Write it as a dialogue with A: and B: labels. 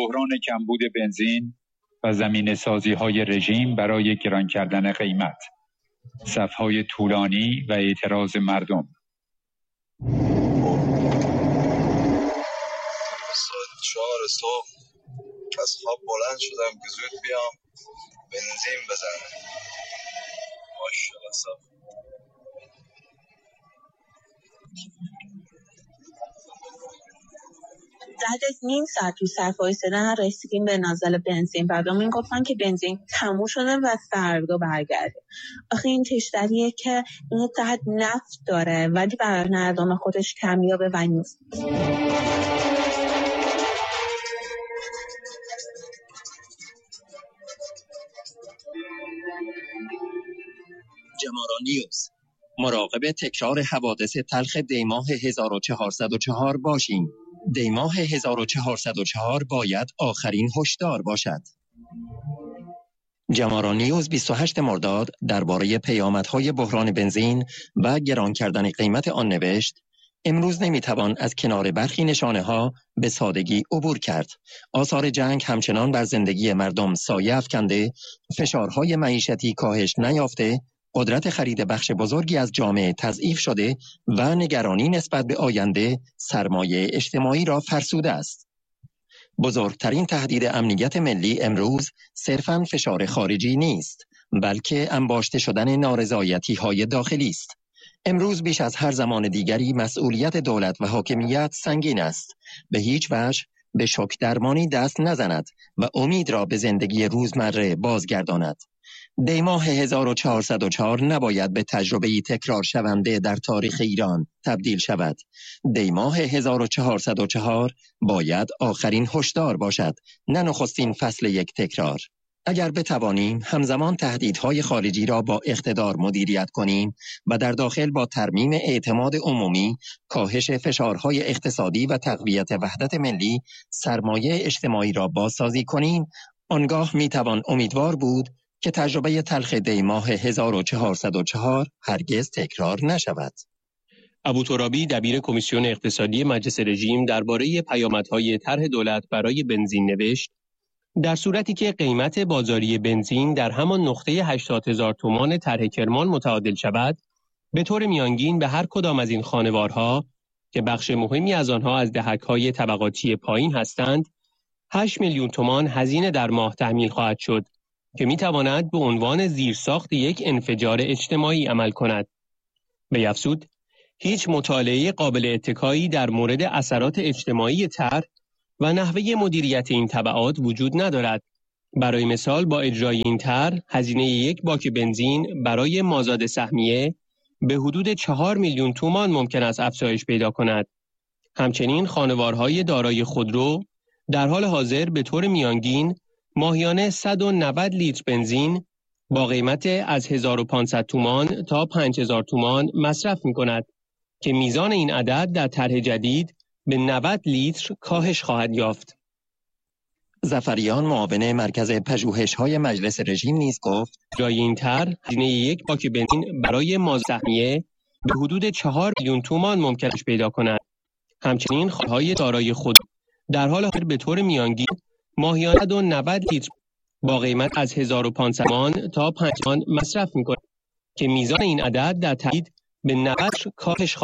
A: بحران کمبود بنزین و زمینه‌سازی‌های رژیم برای گران کردن قیمت، صف‌های طولانی و اعتراض مردم.
B: ساعت 4 صبح از خواب بلند شدم که زود بیام بنزین بزنم. ماشاءالله صاف.
C: بعد از نیم ساعت تو صف وایسادن رسیدیم به نازل بنزین. بعدا میگفتن که بنزین تموم شده و فردا برگرده. آخه این کشوریه که این قد نفت داره ولی برای مردم خودش کمیابه و نیست.
D: جمارا نیوز. مراقب تکرار حوادث تلخ دیماه 1404 باشیم. دیماه 1404 باید آخرین هشدار باشد. جمارا نیوز 28 مرداد درباره پیامدهای بحران بنزین و گران کردن قیمت آن نوشت: امروز نمیتوان از کنار برخی نشانه ها به سادگی عبور کرد. آثار جنگ همچنان بر زندگی مردم سایه افکنده، فشارهای معیشتی کاهش نیافته، قدرت خرید بخش بزرگی از جامعه تضعیف شده و نگرانی نسبت به آینده سرمایه اجتماعی را فرسوده است. بزرگترین تهدید امنیت ملی امروز صرفاً فشار خارجی نیست، بلکه انباشته شدن نارضایتی‌های داخلی است. امروز بیش از هر زمان دیگری مسئولیت دولت و حاکمیت سنگین است. به هیچ وجه به شوک درمانی دست نزند و امید را به زندگی روزمره بازگرداند. دیماه 1404 نباید به تجربه‌ای تکرار شونده در تاریخ ایران تبدیل شود. دیماه 1404 باید آخرین هشدار باشد، نه نخستین فصل یک تکرار. اگر بتوانیم همزمان تهدیدهای خارجی را با اقتدار مدیریت کنیم و در داخل با ترمیم اعتماد عمومی، کاهش فشارهای اقتصادی و تقویت وحدت ملی سرمایه اجتماعی را بازسازی کنیم، آنگاه میتوان امیدوار بود که تجربه تلخ دیماه 1404 هرگز تکرار نشود.
E: ابوترابی دبیر کمیسیون اقتصادی مجلس رژیم درباره پیامدهای طرح دولت برای بنزین نوشت: در صورتی که قیمت بازاری بنزین در همان نقطه 80,000 تومان طرح کرمان متعادل شود، به طور میانگین به هر کدام از این خانوارها که بخش مهمی از آنها از دهک‌های طبقاتی پایین هستند، 8 میلیون تومان هزینه در ماه تحمیل خواهد شد که میتواند به عنوان زیرساخت یک انفجار اجتماعی عمل کند. بیفزود، هیچ مطالعه قابل اتکایی در مورد اثرات اجتماعی طرح و نحوه مدیریت این تبعات وجود ندارد. برای مثال با اجرای این طرح هزینه یک باک بنزین برای مازاد سهمیه به حدود 4 میلیون تومان ممکن است افزایش پیدا کند. همچنین خانوارهای دارای خودرو در حال حاضر به طور میانگین ماهیانه 190 لیتر بنزین با قیمت از 1500 تومان تا 5000 تومان مصرف می کند که میزان این عدد در طرح جدید به 90 لیتر کاهش خواهد یافت.
D: ظفریان معاون مرکز پژوهش‌های مجلس رژیم نیز گفت:
E: جای این طرح هزینه یک باک بنزین برای مازاد سهمیه به حدود 4 میلیون تومان ممکن است پیدا کند. همچنین خانه‌های دارای خود در حال حاضر به طور میانگین ماهیانه 90 لیتر با قیمت از 1500 تومان تا 5000 مصرف می‌کند که میزان این عدد در تایید به 90 کاهش